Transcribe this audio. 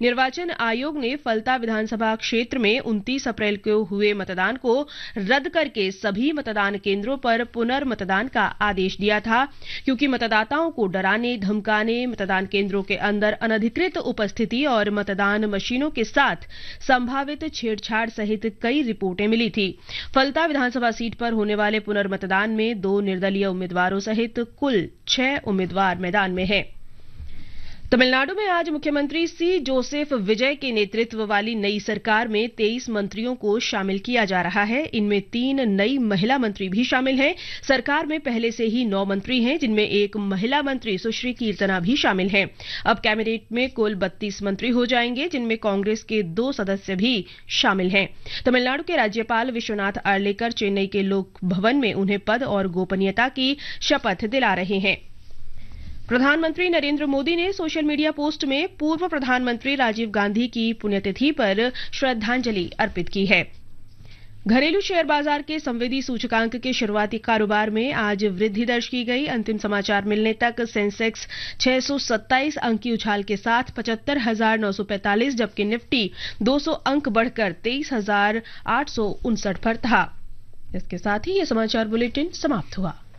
निर्वाचन आयोग ने फलता विधानसभा क्षेत्र में 29 अप्रैल को हुए मतदान को रद्द करके सभी मतदान केंद्रों पर पुनर्मतदान का आदेश दिया था, क्योंकि मतदाताओं को डराने धमकाने, मतदान केंद्रों के अंदर अनधिकृत उपस्थिति और मतदान मशीनों के साथ संभावित छेड़छाड़ सहित कई रिपोर्टें मिली थी। फलता विधानसभा सीट पर होने वाले पुनर्मतदान में 2 निर्दलीय उम्मीदवारों सहित कुल 6 उम्मीदवार मैदान में हैं। तमिलनाडु में आज मुख्यमंत्री सी जोसेफ विजय के नेतृत्व वाली नई सरकार में 23 मंत्रियों को शामिल किया जा रहा है। इनमें 3 नई महिला मंत्री भी शामिल हैं। सरकार में पहले से ही 9 मंत्री हैं, जिनमें एक महिला मंत्री सुश्री कीर्तना भी शामिल हैं। अब कैबिनेट में कुल 32 मंत्री हो जाएंगे, जिनमें कांग्रेस के 2 सदस्य भी शामिल हैं। तमिलनाडु के राज्यपाल विश्वनाथ आर्लेकर चेन्नई के लोक भवन में उन्हें पद और गोपनीयता की शपथ दिला रहे हैं। प्रधानमंत्री नरेंद्र मोदी ने सोशल मीडिया पोस्ट में पूर्व प्रधानमंत्री राजीव गांधी की पुण्यतिथि पर श्रद्धांजलि अर्पित की है। घरेलू शेयर बाजार के संवेदी सूचकांक के शुरुआती कारोबार में आज वृद्धि दर्ज की गई। अंतिम समाचार मिलने तक सेंसेक्स 627 अंक की उछाल के साथ 75,945, जबकि निफ्टी 200 अंक बढ़कर 23,859 पर था। इसके साथ ही ये समाचार बुलेटिन समाप्त हुआ।